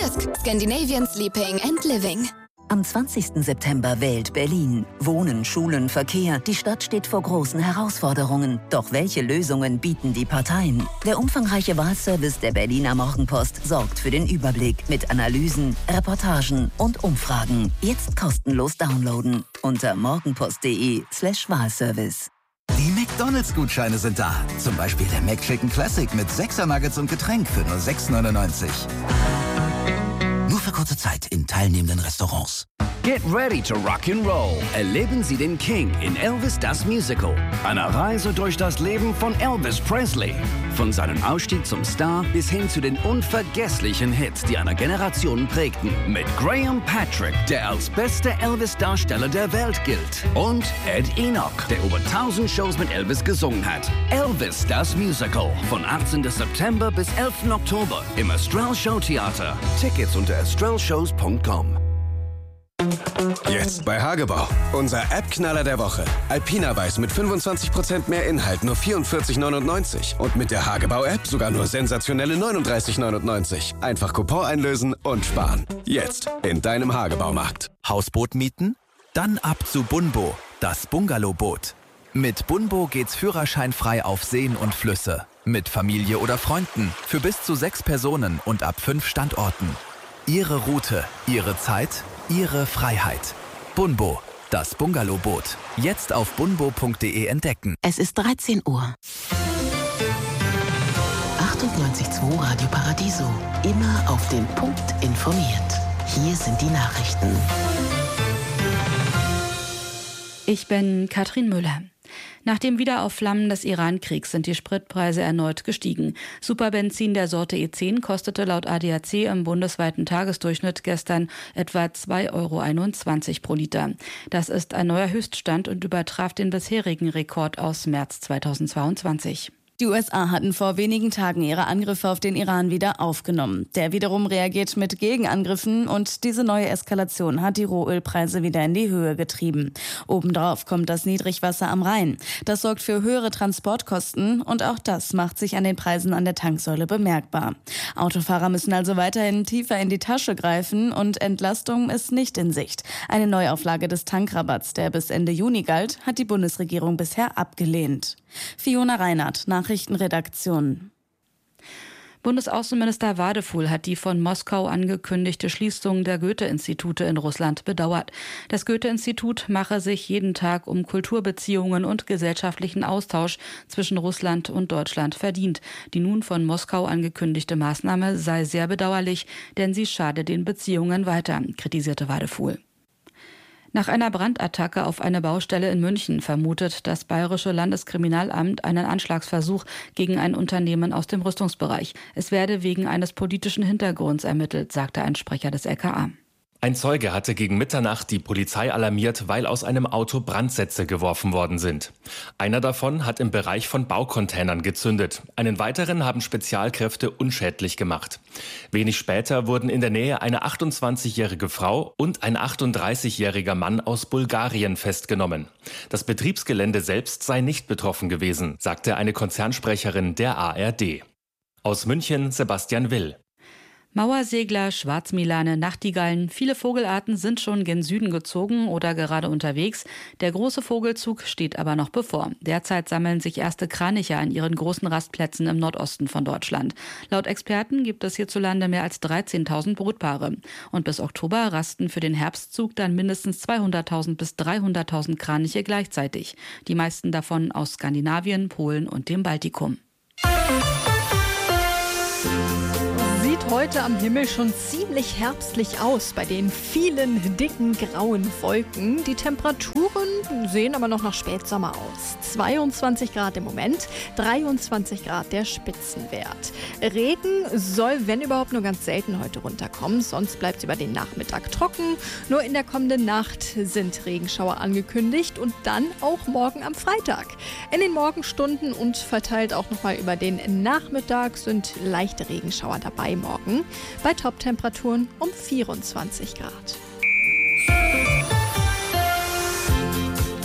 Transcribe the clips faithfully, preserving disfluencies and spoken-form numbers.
Desk. Scandinavian Sleeping and Living. Am zwanzigsten September wählt Berlin. Wohnen, Schulen, Verkehr. Die Stadt steht vor großen Herausforderungen. Doch welche Lösungen bieten die Parteien? Der umfangreiche Wahlservice der Berliner Morgenpost sorgt für den Überblick mit Analysen, Reportagen und Umfragen. Jetzt kostenlos downloaden unter morgenpost.de slash Wahlservice. Die McDonalds-Gutscheine sind da. Zum Beispiel der McChicken Classic mit sechser Nuggets und Getränk für nur sechs neunundneunzig. Nur für kurze Zeit in teilnehmenden Restaurants. Get ready to rock and roll. Erleben Sie den King in Elvis das Musical. Eine Reise durch das Leben von Elvis Presley. Von seinem Ausstieg zum Star bis hin zu den unvergesslichen Hits, die eine Generation prägten. Mit Graham Patrick, der als bester Elvis-Darsteller der Welt gilt. Und Ed Enoch, der über tausend Shows mit Elvis gesungen hat. Elvis das Musical. Von achtzehnten September bis elften Oktober im Astral Show Theater. Tickets unter astral shows punkt com. Jetzt bei Hagebau. Unser App-Knaller der Woche. Alpina Weiß mit fünfundzwanzig Prozent mehr Inhalt, nur vierundvierzig neunundneunzig. Und mit der Hagebau-App sogar nur sensationelle neununddreißig neunundneunzig. Einfach Coupon einlösen und sparen. Jetzt in deinem Hagebaumarkt. Hausboot mieten? Dann ab zu Bunbo, das Bungalowboot. Mit Bunbo geht's führerscheinfrei auf Seen und Flüsse. Mit Familie oder Freunden. Für bis zu sechs Personen und ab fünf Standorten. Ihre Route, Ihre Zeit, Ihre Freiheit. Bunbo, das Bungalowboot. Jetzt auf bunbo punkt de entdecken. Es ist dreizehn Uhr. achtundneunzig Komma zwei Radio Paradiso. Immer auf den Punkt informiert. Hier sind die Nachrichten. Ich bin Katrin Müller. Nach dem Wiederaufflammen des Iran-Kriegs sind die Spritpreise erneut gestiegen. Superbenzin der Sorte E zehn kostete laut A D A C im bundesweiten Tagesdurchschnitt gestern etwa zwei Euro einundzwanzig pro Liter. Das ist ein neuer Höchststand und übertraf den bisherigen Rekord aus März zweitausendzweiundzwanzig. Die U S A hatten vor wenigen Tagen ihre Angriffe auf den Iran wieder aufgenommen. Der wiederum reagiert mit Gegenangriffen und diese neue Eskalation hat die Rohölpreise wieder in die Höhe getrieben. Obendrauf kommt das Niedrigwasser am Rhein. Das sorgt für höhere Transportkosten und auch das macht sich an den Preisen an der Tanksäule bemerkbar. Autofahrer müssen also weiterhin tiefer in die Tasche greifen und Entlastung ist nicht in Sicht. Eine Neuauflage des Tankrabatts, der bis Ende Juni galt, hat die Bundesregierung bisher abgelehnt. Fiona Reinhardt, Nachrichtenredaktion. Bundesaußenminister Wadefuhl hat die von Moskau angekündigte Schließung der Goethe-Institute in Russland bedauert. Das Goethe-Institut mache sich jeden Tag um Kulturbeziehungen und gesellschaftlichen Austausch zwischen Russland und Deutschland verdient. Die nun von Moskau angekündigte Maßnahme sei sehr bedauerlich, denn sie schade den Beziehungen weiter, kritisierte Wadefuhl. Nach einer Brandattacke auf eine Baustelle in München vermutet das Bayerische Landeskriminalamt einen Anschlagsversuch gegen ein Unternehmen aus dem Rüstungsbereich. Es werde wegen eines politischen Hintergrunds ermittelt, sagte ein Sprecher des L K A. Ein Zeuge hatte gegen Mitternacht die Polizei alarmiert, weil aus einem Auto Brandsätze geworfen worden sind. Einer davon hat im Bereich von Baucontainern gezündet. Einen weiteren haben Spezialkräfte unschädlich gemacht. Wenig später wurden in der Nähe eine achtundzwanzigjährige Frau und ein achtunddreißigjähriger Mann aus Bulgarien festgenommen. Das Betriebsgelände selbst sei nicht betroffen gewesen, sagte eine Konzernsprecherin der A R D. Aus München Sebastian Will. Mauersegler, Schwarzmilane, Nachtigallen, viele Vogelarten sind schon gen Süden gezogen oder gerade unterwegs. Der große Vogelzug steht aber noch bevor. Derzeit sammeln sich erste Kraniche an ihren großen Rastplätzen im Nordosten von Deutschland. Laut Experten gibt es hierzulande mehr als dreizehntausend Brutpaare. Und bis Oktober rasten für den Herbstzug dann mindestens zweihunderttausend bis dreihunderttausend Kraniche gleichzeitig. Die meisten davon aus Skandinavien, Polen und dem Baltikum. Sieht heute am Himmel schon ziemlich herbstlich aus bei den vielen dicken grauen Wolken. Die Temperaturen sehen aber noch nach Spätsommer aus. zweiundzwanzig Grad im Moment, dreiundzwanzig Grad der Spitzenwert. Regen soll, wenn überhaupt, nur ganz selten heute runterkommen. Sonst bleibt es über den Nachmittag trocken. Nur in der kommenden Nacht sind Regenschauer angekündigt und dann auch morgen am Freitag. In den Morgenstunden und verteilt auch nochmal über den Nachmittag sind leichte Regenschauer dabei morgen. Bei Toptemperaturen um vierundzwanzig Grad.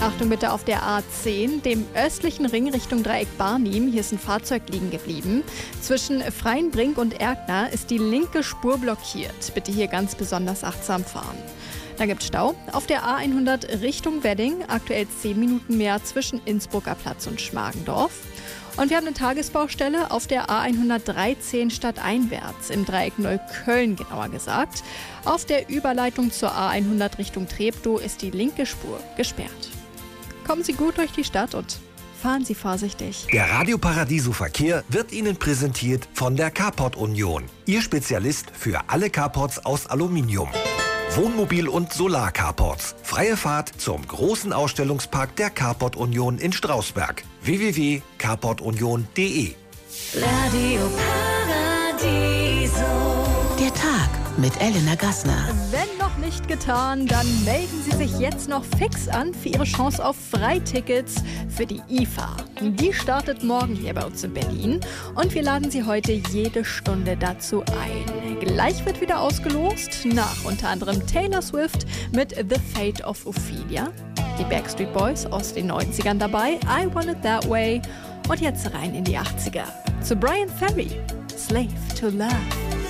Achtung bitte auf der A zehn, dem östlichen Ring Richtung Dreieck Barnim. Hier ist ein Fahrzeug liegen geblieben. Zwischen Freienbrink und Erkner ist die linke Spur blockiert. Bitte hier ganz besonders achtsam fahren. Dann gibt es Stau auf der A hundert Richtung Wedding. Aktuell zehn Minuten mehr zwischen Innsbrucker Platz und Schmargendorf. Und wir haben eine Tagesbaustelle auf der A hundertdreizehn stadteinwärts, im Dreieck Neukölln genauer gesagt. Auf der Überleitung zur A hundert Richtung Treptow ist die linke Spur gesperrt. Kommen Sie gut durch die Stadt und fahren Sie vorsichtig. Der Radio Paradiso Verkehr wird Ihnen präsentiert von der Carport Union. Ihr Spezialist für alle Carports aus Aluminium. Wohnmobil- und Solar-Carports. Freie Fahrt zum großen Ausstellungspark der Carport Union in Strausberg. w w w punkt carport union punkt d e. Radio Paradiso. Der Tag mit Elena Gassner. Wenn noch nicht getan, dann melden Sie sich jetzt noch fix an für Ihre Chance auf Freitickets für die I F A. Die startet morgen hier bei uns in Berlin und wir laden Sie heute jede Stunde dazu ein. Gleich wird wieder ausgelost nach unter anderem Taylor Swift mit The Fate of Ophelia, die Backstreet Boys aus den neunzigern dabei, I Want It That Way und jetzt rein in die achtziger zu Brian Ferry, Slave to Love.